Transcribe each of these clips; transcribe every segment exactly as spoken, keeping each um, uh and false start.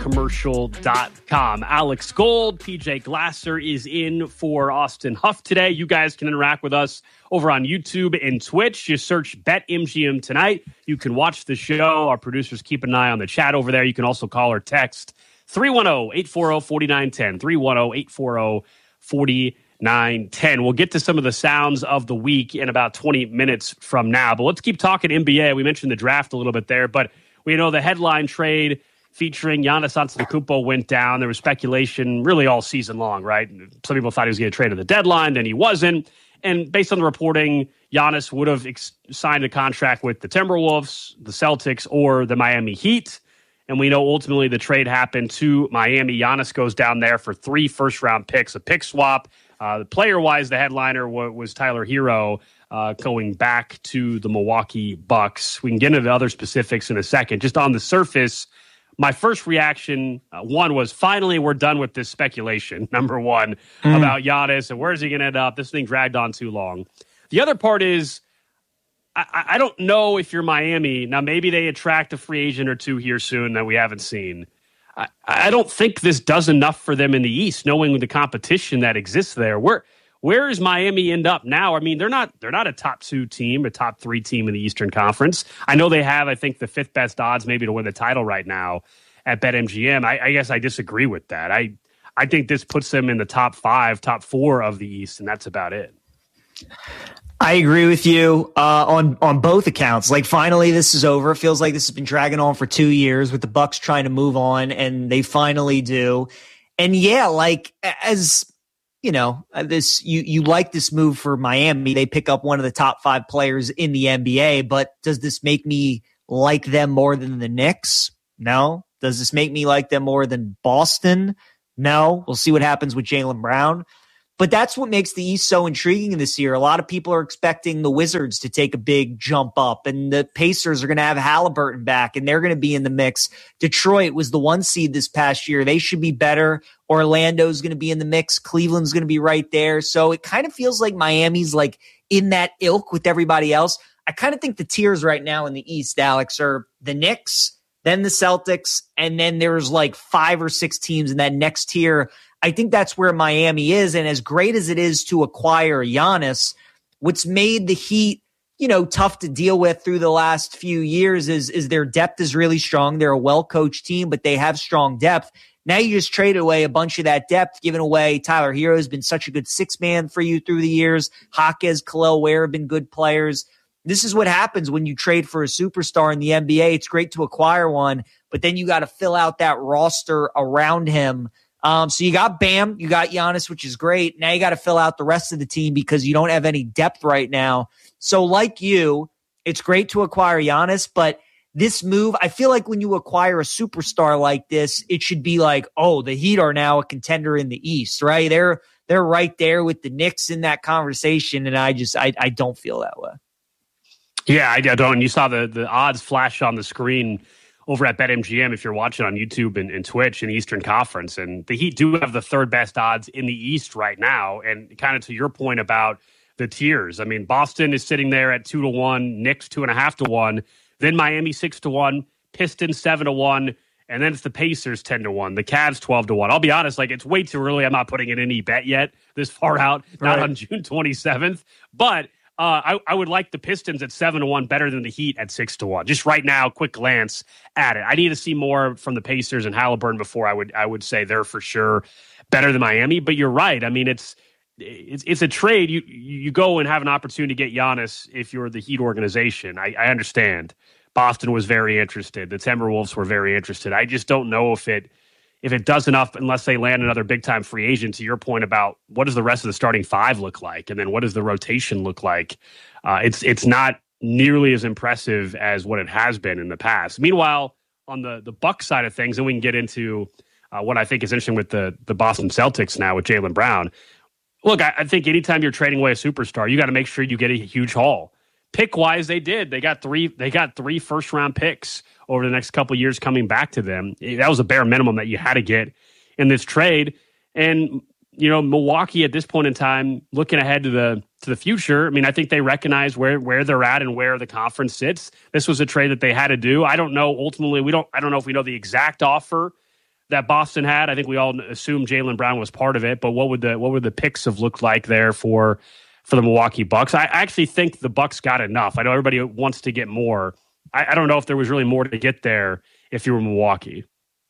commercial dot com. Alex Gold, P J Glasser is in for Austin Huff today. You guys can interact with us over on YouTube and Twitch. Just search BetMGM tonight. You can watch the show. Our producers keep an eye on the chat over there. You can also call or text three one zero, eight four zero, four nine one zero, three one zero, eight four zero, four nine one zero. We'll get to some of the sounds of the week in about twenty minutes from now. But let's keep talking N B A. We mentioned the draft a little bit there, but we know the headline trade featuring Giannis Antetokounmpo went down. There was speculation really all season long, right? Some people thought he was going to trade at the deadline, then he wasn't. And based on the reporting, Giannis would have ex- signed a contract with the Timberwolves, the Celtics, or the Miami Heat. And we know ultimately the trade happened to Miami. Giannis goes down there for three first-round picks, a pick swap. Uh, player-wise, the headliner w- was Tyler Hero uh, going back to the Milwaukee Bucks. We can get into the other specifics in a second. Just on the surface, my first reaction, uh, one, was finally we're done with this speculation, number one, mm. about Giannis and where's he going to end up. This thing dragged on too long. The other part is, I, I don't know if you're Miami. Now, maybe they attract a free agent or two here soon that we haven't seen. I, I don't think this does enough for them in the East, knowing the competition that exists there. Where where does Miami end up now? I mean, they're not they're not a top two team, a top three team in the Eastern Conference. I know they have, I think, the fifth best odds maybe to win the title right now at BetMGM. I, I guess I disagree with that. I I think this puts them in the top five, top four of the East, and that's about it. I agree with you uh, on on both accounts. Like, finally, this is over. It feels like this has been dragging on for two years with the Bucks trying to move on, and they finally do. And yeah, like, as you know, this you you like this move for Miami. They pick up one of the top five players in the N B A. But does this make me like them more than the Knicks? No. Does this make me like them more than Boston? No. We'll see what happens with Jaylen Brown. But that's what makes the East so intriguing this year. A lot of people are expecting the Wizards to take a big jump up, and the Pacers are going to have Halliburton back, and they're going to be in the mix. Detroit was the one seed this past year. They should be better. Orlando's going to be in the mix. Cleveland's going to be right there. So it kind of feels like Miami's like in that ilk with everybody else. I kind of think the tiers right now in the East, Alex, are the Knicks, then the Celtics, and then there's like five or six teams in that next tier. I think that's where Miami is. And as great as it is to acquire Giannis, what's made the Heat, you know, tough to deal with through the last few years is, is their depth is really strong. They're a well-coached team, but they have strong depth. Now you just traded away a bunch of that depth, giving away Tyler Hero has been such a good six-man for you through the years. Jaquez, Khalil Ware have been good players. This is what happens when you trade for a superstar in the N B A. It's great to acquire one, but then you got to fill out that roster around him. Um, so you got Bam, you got Giannis, which is great. Now you got to fill out the rest of the team because you don't have any depth right now. So like you, it's great to acquire Giannis, but this move, I feel like when you acquire a superstar like this, it should be like, oh, the Heat are now a contender in the East, right? They're they're right there with the Knicks in that conversation, and I just I, I don't feel that way. Yeah, I don't. You saw the the odds flash on the screen over at BetMGM if you're watching on YouTube and, and Twitch in the Eastern Conference. And the Heat do have the third best odds in the East right now. And kind of to your point about the tiers, I mean, Boston is sitting there at two to one, Knicks two and a half to one, then Miami six to one, Pistons seven to one, and then it's the Pacers ten to one, the Cavs twelve to one. I'll be honest, like, it's way too early. I'm not putting in any bet yet this far out, not right on June twenty-seventh. But Uh, I, I would like the Pistons at seven to one better than the Heat at six to one. Just right now, quick glance at it. I need to see more from the Pacers and Halliburton before I would I would say they're for sure better than Miami. But you're right. I mean, it's it's it's a trade. You you go and have an opportunity to get Giannis if you're the Heat organization. I, I understand. Boston was very interested. The Timberwolves were very interested. I just don't know if it if it does enough unless they land another big-time free agent, to your point about what does the rest of the starting five look like, and then what does the rotation look like. Uh, it's it's not nearly as impressive as what it has been in the past. Meanwhile, on the, the Bucks side of things, and we can get into uh, what I think is interesting with the, the Boston Celtics now with Jaylen Brown. Look, I, I think anytime you're trading away a superstar, you got to make sure you get a huge haul. Pick-wise, they did. They got three They got three first-round picks over the next couple of years coming back to them. That was a bare minimum that you had to get in this trade. And, you know, Milwaukee at this point in time, looking ahead to the to the future, I mean, I think they recognize where where they're at and where the conference sits. This was a trade that they had to do. I don't know, ultimately, we don't I don't know if we know the exact offer that Boston had? I think we all assumed Jaylen Brown was part of it, but what would the what would the picks have looked like there for for the Milwaukee Bucks? I actually think the Bucks got enough. I know everybody wants to get more. I, I don't know if there was really more to get there if you were Milwaukee.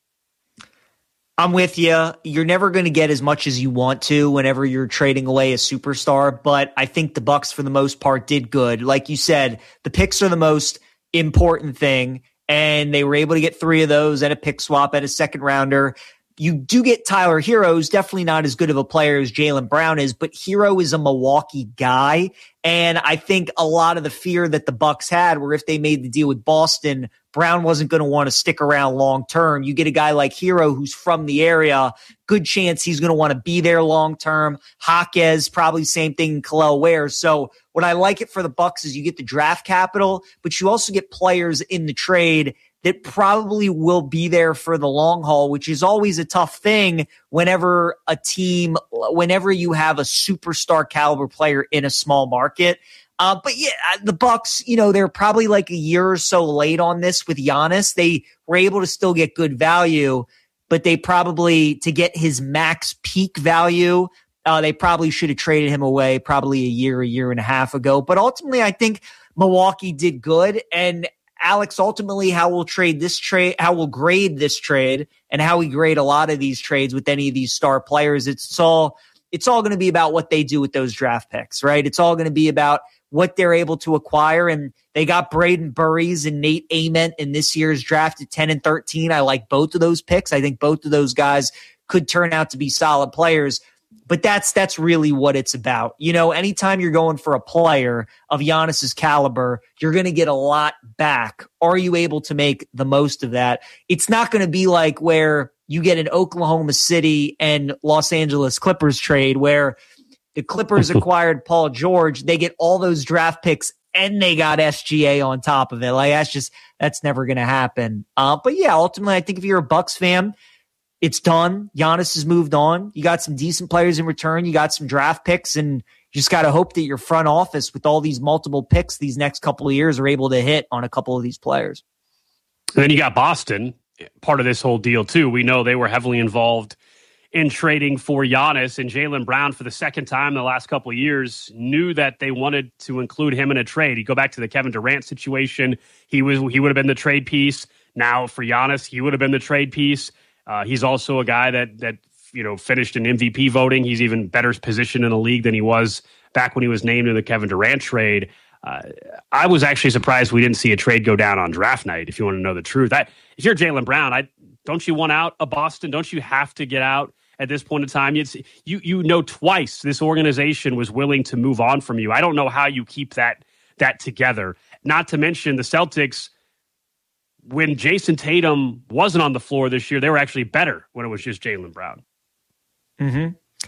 I'm with you. You're never going to get as much as you want to whenever you're trading away a superstar, but I think the Bucks, for the most part, did good. Like you said, the picks are the most important thing, and they were able to get three of those and a pick swap and a second rounder. You do get Tyler Hero, who's definitely not as good of a player as Jaylen Brown is, but Hero is a Milwaukee guy. And I think a lot of the fear that the Bucks had were if they made the deal with Boston, Brown wasn't going to want to stick around long term. You get a guy like Hero who's from the area, good chance he's going to want to be there long term. Jaquez, probably same thing in Kel'el Ware. So what I like it for the Bucks is you get the draft capital, but you also get players in the trade that probably will be there for the long haul, which is always a tough thing whenever a team, whenever you have a superstar caliber player in a small market. Uh, but yeah, the Bucks, you know, they're probably like a year or so late on this with Giannis. They were able to still get good value, but they probably, to get his max peak value, uh, they probably should have traded him away probably a year, a year and a half ago. But ultimately, I think Milwaukee did good. And Alex, ultimately, how we'll trade this trade, how we'll grade this trade, and how we grade a lot of these trades with any of these star players, it's all it's all going to be about what they do with those draft picks, right? It's all going to be about what they're able to acquire. And they got Braden Burries and Nate Ament in this year's draft at ten and thirteen. I like both of those picks. I think both of those guys could turn out to be solid players. But that's that's really what it's about. You know, anytime you're going for a player of Giannis's caliber, you're going to get a lot back. Are you able to make the most of that? It's not going to be like where you get an Oklahoma City and Los Angeles Clippers trade where the Clippers acquired Paul George. They get all those draft picks and they got S G A on top of it. Like, that's just, that's never going to happen. Uh, but yeah, ultimately, I think if you're a Bucks fan, it's done. Giannis has moved on. You got some decent players in return. You got some draft picks, and you just got to hope that your front office, with all these multiple picks these next couple of years, are able to hit on a couple of these players. And then you got Boston, part of this whole deal too. We know they were heavily involved in trading for Giannis, and Jaylen Brown, for the second time in the last couple of years, knew that they wanted to include him in a trade. You go back to the Kevin Durant situation. He was he would have been the trade piece. Now for Giannis, he would have been the trade piece. Uh, he's also a guy that, that you know, finished in M V P voting. He's even better positioned in the league than he was back when he was named in the Kevin Durant trade. Uh, I was actually surprised we didn't see a trade go down on draft night, if you want to know the truth. I, if you're Jaylen Brown, I, don't you want out of Boston? Don't you have to get out at this point in time? It's, you you know twice this organization was willing to move on from you. I don't know how you keep that that together. Not to mention the Celtics, when Jason Tatum wasn't on the floor this year, they were actually better when it was just Jaylen Brown. Mm-hmm.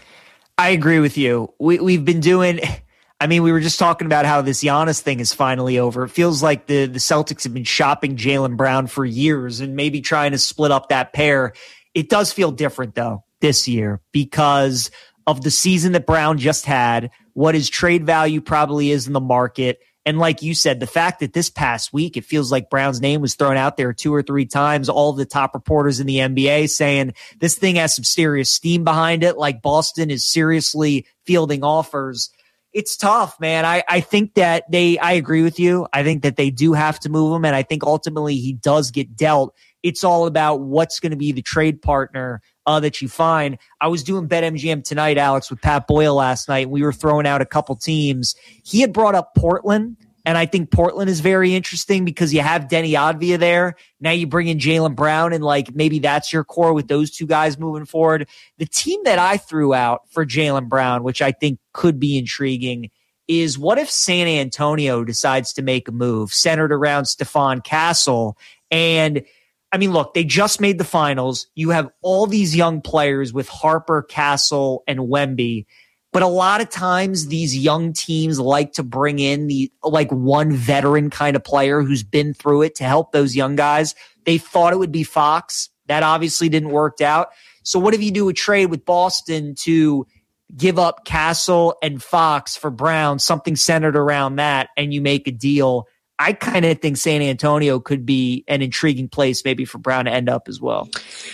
I agree with you. We, we've been doing, I mean, we were just talking about how this Giannis thing is finally over. It feels like the, the Celtics have been shopping Jaylen Brown for years and maybe trying to split up that pair. It does feel different, though, this year because of the season that Brown just had, what his trade value probably is in the market. And like you said, the fact that this past week, it feels like Brown's name was thrown out there two or three times, all of the top reporters in the N B A saying this thing has some serious steam behind it, like Boston is seriously fielding offers. It's tough, man. I, I think that they, I agree with you. I think that they do have to move him. And I think ultimately he does get dealt. It's all about what's going to be the trade partner uh, that you find. I was doing BetMGM tonight, Alex, with Pat Boyle last night. We were throwing out a couple teams. He had brought up Portland, and I think Portland is very interesting because you have Denny Advia there. Now you bring in Jaylen Brown, and like maybe that's your core with those two guys moving forward. The team that I threw out for Jaylen Brown, which I think could be intriguing, is what if San Antonio decides to make a move centered around Stephon Castle? And I mean, look, they just made the finals. You have all these young players with Harper, Castle, and Wemby. But a lot of times these young teams like to bring in the like one veteran kind of player who's been through it to help those young guys. They thought it would be Fox. That obviously didn't work out. So what if you do a trade with Boston to give up Castle and Fox for Brown, something centered around that, and you make a deal? I kind of think San Antonio could be an intriguing place maybe for Brown to end up as well.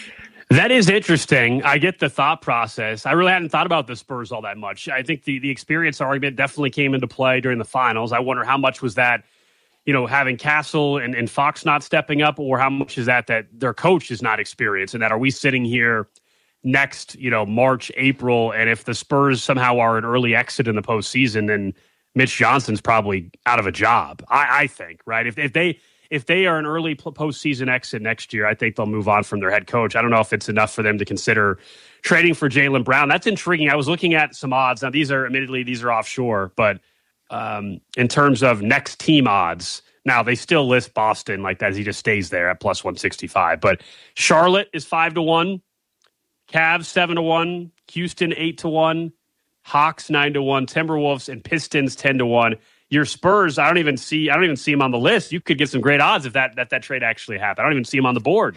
That is interesting. I get the thought process. I really hadn't thought about the Spurs all that much. I think the, the experience argument definitely came into play during the finals. I wonder how much was that, you know, having Castle and, and Fox not stepping up, or how much is that that their coach is not experienced, and that are we sitting here next, you know, March, April, and if the Spurs somehow are an early exit in the postseason, then Mitch Johnson's probably out of a job, I, I think, right? If, if they... If they are an early postseason exit next year, I think they'll move on from their head coach. I don't know if it's enough for them to consider trading for Jaylen Brown. That's intriguing. I was looking at some odds. Now, these are, admittedly, these are offshore, but um, in terms of next team odds, now they still list Boston like that. He just stays there at plus one sixty-five. But Charlotte is five to one, Cavs seven to one, Houston eight to one, Hawks nine to one, Timberwolves and Pistons ten to one. Your Spurs, I don't even see. I don't even see them on the list. You could get some great odds if that that, that trade actually happened. I don't even see them on the board.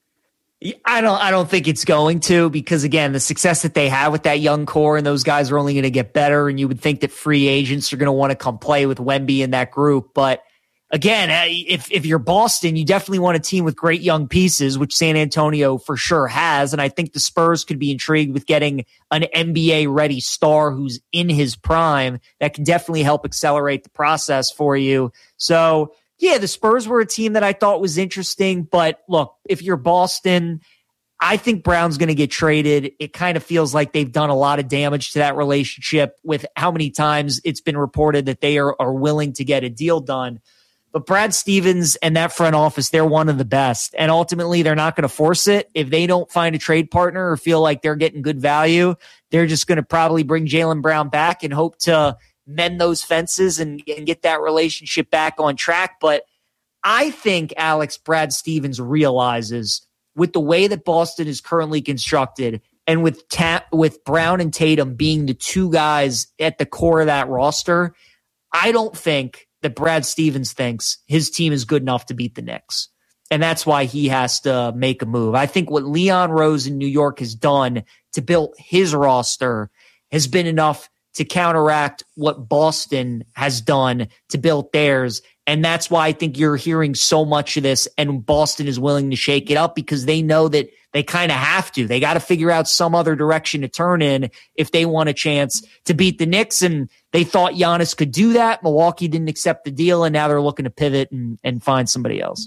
I don't. I don't think it's going to, because again, the success that they have with that young core and those guys are only going to get better. And you would think that free agents are going to want to come play with Wemby in that group. But again, if if you're Boston, you definitely want a team with great young pieces, which San Antonio for sure has. And I think the Spurs could be intrigued with getting an N B A-ready star who's in his prime. That can definitely help accelerate the process for you. So, yeah, the Spurs were a team that I thought was interesting. But look, if you're Boston, I think Brown's going to get traded. It kind of feels like they've done a lot of damage to that relationship with how many times it's been reported that they are, are willing to get a deal done. But Brad Stevens and that front office, they're one of the best. And ultimately, they're not going to force it. If they don't find a trade partner or feel like they're getting good value, they're just going to probably bring Jaylen Brown back and hope to mend those fences and, and get that relationship back on track. But I think, Alex, Brad Stevens realizes with the way that Boston is currently constructed and with Ta- with Brown and Tatum being the two guys at the core of that roster, I don't think that Brad Stevens thinks his team is good enough to beat the Knicks. And that's why he has to make a move. I think what Leon Rose in New York has done to build his roster has been enough to counteract what Boston has done to build theirs. And that's why I think you're hearing so much of this, and Boston is willing to shake it up because they know that they kind of have to. They got to figure out some other direction to turn in if they want a chance to beat the Knicks. And they thought Giannis could do that. Milwaukee didn't accept the deal, and now they're looking to pivot and, and find somebody else.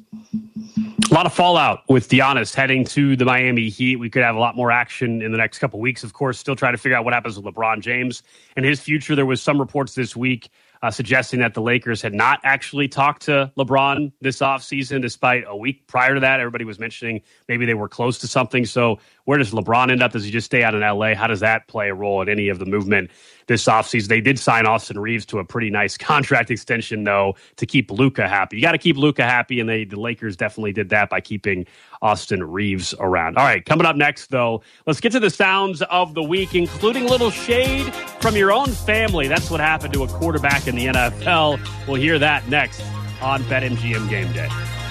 A lot of fallout with Giannis heading to the Miami Heat. We could have a lot more action in the next couple of weeks. Of course, still trying to figure out what happens with LeBron James and his future. There was some reports this week Uh, suggesting that the Lakers had not actually talked to LeBron this offseason, despite a week prior to that, everybody was mentioning maybe they were close to something. So where does LeBron end up? Does he just stay out in L A? How does that play a role in any of the movement this offseason? They did sign Austin Reeves to a pretty nice contract extension, though, to keep Luka happy. You got to keep Luka happy, and they the Lakers definitely did that by keeping Austin Reeves around. All right, coming up next, though, let's get to the sounds of the week, including a little shade from your own family. That's what happened to a quarterback in the N F L. We'll hear that next on BetMGM Game Day.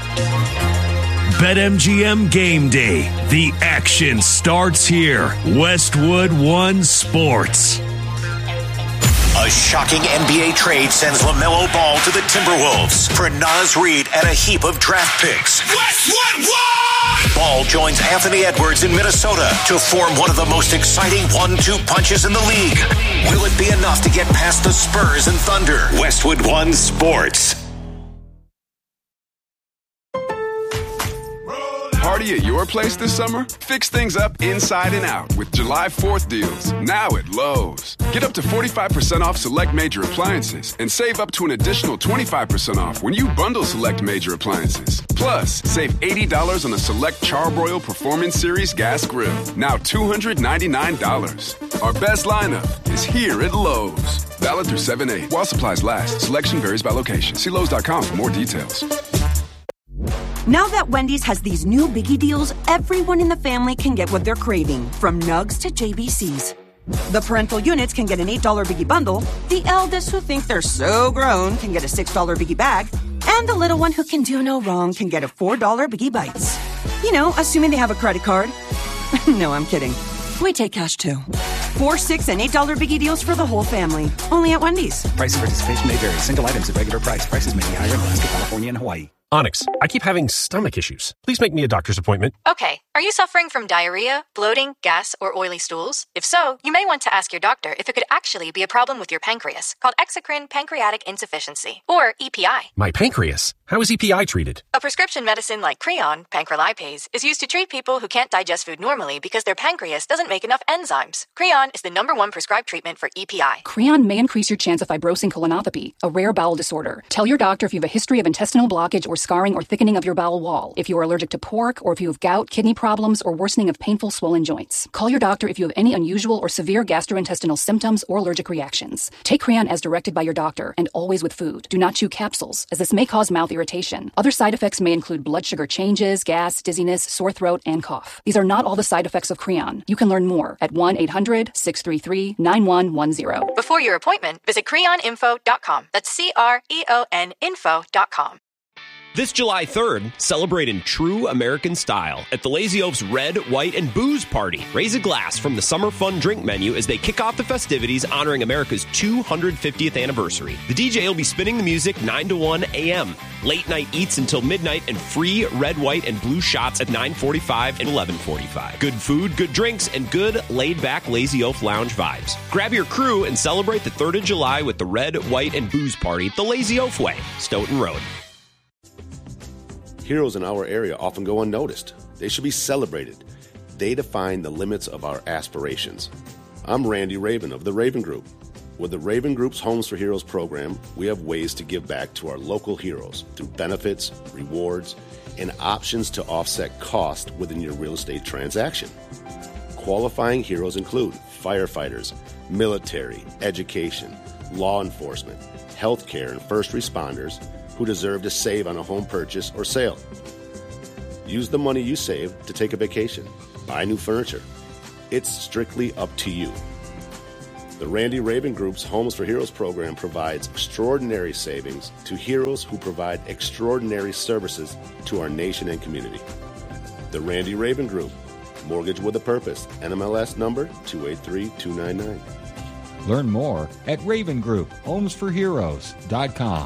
BetMGM Game Day. The action starts here. Westwood One Sports. A shocking N B A trade sends LaMelo Ball to the Timberwolves for Naz Reid and a heap of draft picks. Westwood One! Ball joins Anthony Edwards in Minnesota to form one of the most exciting one two punches in the league. Will it be enough to get past the Spurs and Thunder? Westwood One Sports. Party at your place this summer? Fix things up inside and out with July fourth deals, now at Lowe's. Get up to forty-five percent off select major appliances and save up to an additional twenty-five percent off when you bundle select major appliances. Plus, save eighty dollars on a select Charbroil Performance Series gas grill, now two hundred ninety-nine dollars. Our best lineup is here at Lowe's. Valid through seven eight while supplies last. Selection varies by location. See Lowe's dot com for more details. Now that Wendy's has these new biggie deals, everyone in the family can get what they're craving, from nugs to J B Cs. The parental units can get an eight dollar biggie bundle, the eldest who think they're so grown can get a six dollar biggie bag, and the little one who can do no wrong can get a four dollar biggie bites. You know, assuming they have a credit card. No, I'm kidding. We take cash too. Four, six, and eight dollar biggie deals for the whole family. Only at Wendy's. Price and participation may vary. Single items at regular price. Prices may be higher in Alaska, California, and Hawaii. Onyx, I keep having stomach issues. Please make me a doctor's appointment. Okay. Are you suffering from diarrhea, bloating, gas, or oily stools? If so, you may want to ask your doctor if it could actually be a problem with your pancreas, called exocrine pancreatic insufficiency, or E P I. My pancreas? How is E P I treated? A prescription medicine like Creon, pancrelipase, is used to treat people who can't digest food normally because their pancreas doesn't make enough enzymes. Creon is the number one prescribed treatment for E P I. Creon may increase your chance of fibrosing colonopathy, a rare bowel disorder. Tell your doctor if you have a history of intestinal blockage or scarring or thickening of your bowel wall, if you are allergic to pork, or if you have gout, kidney problems, or worsening of painful swollen joints. Call your doctor if you have any unusual or severe gastrointestinal symptoms or allergic reactions. Take Creon as directed by your doctor and always with food. Do not chew capsules, as this may cause mouth irritation. Other side effects may include blood sugar changes, gas, dizziness, sore throat, and cough. These are not all the side effects of Creon. You can learn more at one eight hundred six three three nine one one zero. Before your appointment, visit creon info dot com. That's C R E O N info dot com. This July third, celebrate in true American style at the Lazy Oaf's Red, White, and Booze Party. Raise a glass from the Summer Fun drink menu as they kick off the festivities honoring America's two hundred fiftieth anniversary. The D J will be spinning the music nine to one a.m., late night eats until midnight, and free red, white, and blue shots at nine forty-five and eleven forty-five. Good food, good drinks, and good laid-back Lazy Oaf lounge vibes. Grab your crew and celebrate the third of July with the Red, White, and Booze Party the Lazy Oaf way, Stoughton Road. Heroes in our area often go unnoticed. They should be celebrated. They define the limits of our aspirations. I'm Randy Raven of the Raven Group. With the Raven Group's Homes for Heroes program, we have ways to give back to our local heroes through benefits, rewards, and options to offset cost within your real estate transaction. Qualifying heroes include firefighters, military, education, law enforcement, healthcare, and first responders who deserve to save on a home purchase or sale. Use the money you save to take a vacation, buy new furniture. It's strictly up to you. The Randy Raven Group's Homes for Heroes program provides extraordinary savings to heroes who provide extraordinary services to our nation and community. The Randy Raven Group, Mortgage with a Purpose, N M L S number two eight three two nine nine. Learn more at raven group homes for heroes dot com.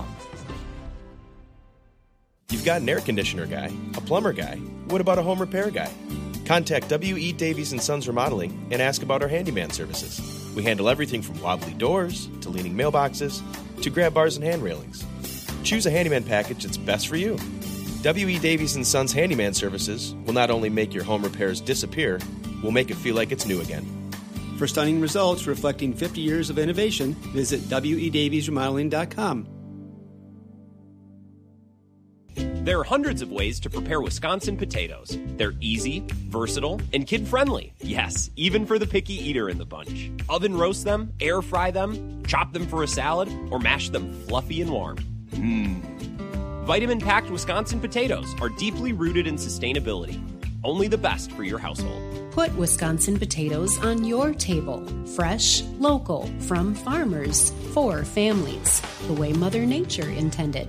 You've got an air conditioner guy, a plumber guy. What about a home repair guy? Contact W E. Davies and Sons Remodeling and ask about our handyman services. We handle everything from wobbly doors to leaning mailboxes to grab bars and hand railings. Choose a handyman package that's best for you. W E. Davies and Sons Handyman Services will not only make your home repairs disappear, we'll make it feel like it's new again. For stunning results reflecting fifty years of innovation, visit W E Davies Remodeling dot com. There are hundreds of ways to prepare Wisconsin potatoes. They're easy, versatile, and kid-friendly. Yes, even for the picky eater in the bunch. Oven roast them, air fry them, chop them for a salad, or mash them fluffy and warm. Mmm. Vitamin-packed Wisconsin potatoes are deeply rooted in sustainability. Only the best for your household. Put Wisconsin potatoes on your table. Fresh, local, from farmers, for families, the way Mother Nature intended.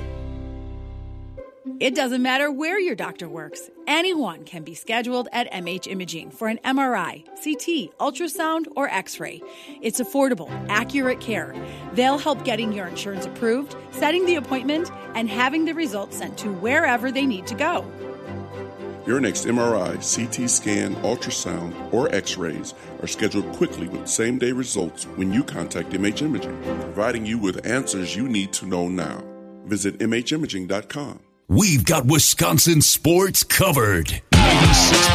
It doesn't matter where your doctor works. Anyone can be scheduled at M H Imaging for an M R I, C T, ultrasound, or X-ray. It's affordable, accurate care. They'll help getting your insurance approved, setting the appointment, and having the results sent to wherever they need to go. Your next M R I, C T scan, ultrasound, or X-rays are scheduled quickly with same-day results when you contact M H Imaging, providing you with answers you need to know now. Visit M H imaging dot com. We've got Wisconsin sports covered.